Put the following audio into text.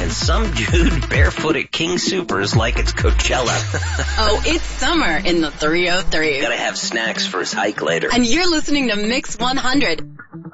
and some dude barefoot at King Soopers like it's Coachella. Oh, it's summer in the 303. Gotta have snacks for his hike later. And you're listening to Mix 100.